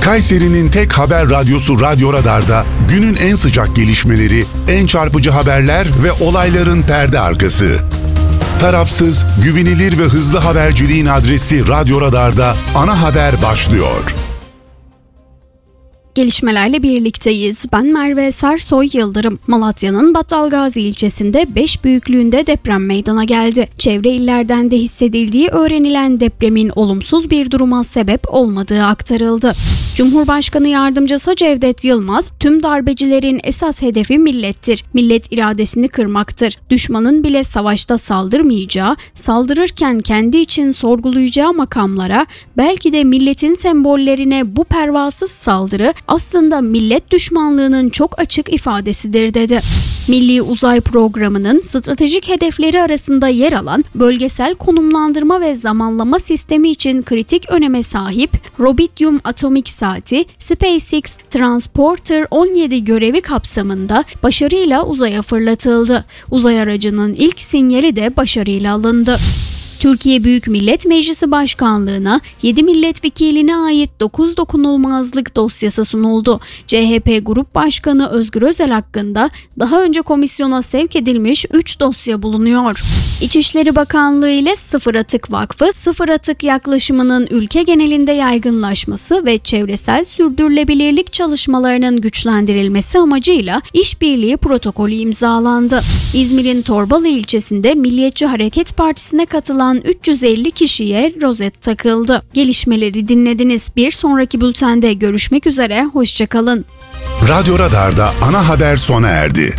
Kayseri'nin tek haber radyosu Radyo Radar'da günün en sıcak gelişmeleri, en çarpıcı haberler ve olayların perde arkası. Tarafsız, güvenilir ve hızlı haberciliğin adresi Radyo Radar'da ana haber başlıyor. Gelişmelerle birlikteyiz. Ben Merve Sersoy Yıldırım. Malatya'nın Battalgazi ilçesinde 5 büyüklüğünde deprem meydana geldi. Çevre illerden de hissedildiği öğrenilen depremin olumsuz bir duruma sebep olmadığı aktarıldı. Cumhurbaşkanı Yardımcısı Cevdet Yılmaz, tüm darbecilerin esas hedefi millettir. Millet iradesini kırmaktır. Düşmanın bile savaşta saldırmayacağı, saldırırken kendi için sorgulayacağı makamlara, belki de milletin sembollerine bu pervasız saldırı aslında millet düşmanlığının çok açık ifadesidir dedi. Milli Uzay Programı'nın stratejik hedefleri arasında yer alan bölgesel konumlandırma ve zamanlama sistemi için kritik öneme sahip Rubidium Atomik Saati, SpaceX Transporter 17 görevi kapsamında başarıyla uzaya fırlatıldı. Uzay aracının ilk sinyali de başarıyla alındı. Türkiye Büyük Millet Meclisi Başkanlığı'na 7 milletvekiline ait 9 dokunulmazlık dosyası sunuldu. CHP Grup Başkanı Özgür Özel hakkında daha önce komisyona sevk edilmiş 3 dosya bulunuyor. İçişleri Bakanlığı ile Sıfır Atık Vakfı, sıfır atık yaklaşımının ülke genelinde yaygınlaşması ve çevresel sürdürülebilirlik çalışmalarının güçlendirilmesi amacıyla işbirliği protokolü imzalandı. İzmir'in Torbalı ilçesinde Milliyetçi Hareket Partisi'ne katılan 350 kişiye rozet takıldı. Gelişmeleri dinlediniz. Bir sonraki bültende görüşmek üzere. Hoşçakalın. Radyo Radar'da ana haber sona erdi.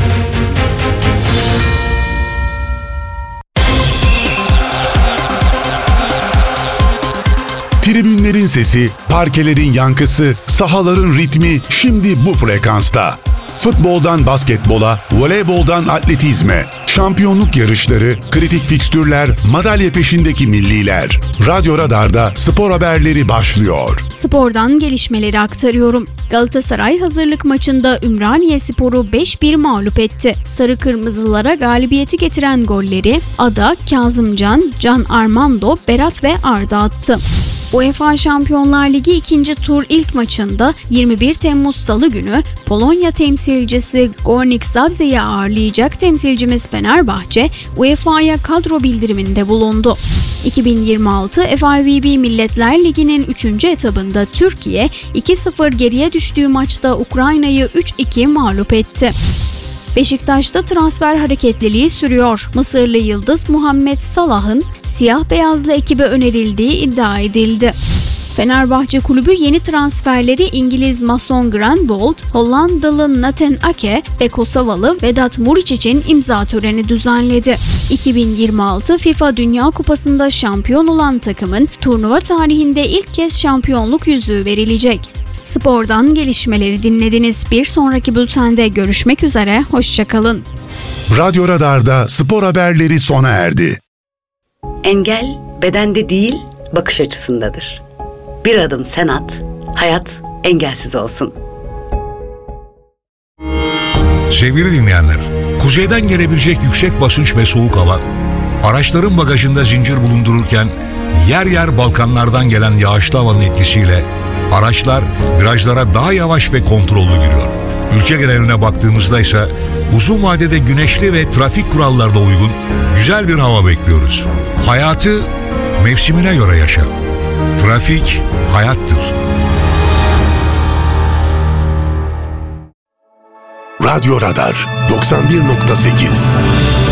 Tribünlerin sesi, parkelerin yankısı, sahaların ritmi şimdi bu frekansta. Futboldan basketbola, voleyboldan atletizme, şampiyonluk yarışları, kritik fikstürler, madalya peşindeki milliler. Radyo Radar'da spor haberleri başlıyor. Spordan gelişmeleri aktarıyorum. Galatasaray hazırlık maçında Ümraniyespor'u 5-1 mağlup etti. Sarı Kırmızılara galibiyeti getiren golleri Ada, Kazımcan, Can Armando, Berat ve Arda attı. UEFA Şampiyonlar Ligi 2. tur ilk maçında 21 Temmuz Salı günü Polonya temsilcisi Górnik Zabrze'yi ağırlayacak temsilcimiz Fenerbahçe, UEFA'ya kadro bildiriminde bulundu. 2026 FIVB Milletler Ligi'nin 3. etabında Türkiye 2-0 geriye düştüğü maçta Ukrayna'yı 3-2 mağlup etti. Beşiktaş'ta transfer hareketliliği sürüyor. Mısırlı yıldız Muhammed Salah'ın siyah beyazlı ekibe önerildiği iddia edildi. Fenerbahçe kulübü yeni transferleri İngiliz Mason Greenwood, Hollandalı Nathan Ake ve Kosovalı Vedat Murić için imza töreni düzenledi. 2026 FIFA Dünya Kupası'nda şampiyon olan takımın turnuva tarihinde ilk kez şampiyonluk yüzüğü verilecek. Spordan gelişmeleri dinlediniz. Bir sonraki bültende görüşmek üzere. Hoşçakalın. Radyo Radar'da spor haberleri sona erdi. Engel bedende değil, bakış açısındadır. Bir adım sen at, hayat engelsiz olsun. Sevgili dinleyenler, kuzeyden gelebilecek yüksek basınç ve soğuk hava, araçların bagajında zincir bulundururken yer yer Balkanlardan gelen yağışlı havanın etkisiyle araçlar virajlara daha yavaş ve kontrollü giriyor. Ülke geneline baktığımızda ise uzun vadede güneşli ve trafik kurallarına uygun güzel bir hava bekliyoruz. Hayatı mevsimine göre yaşa. Trafik hayattır. Radyo Radar 91.8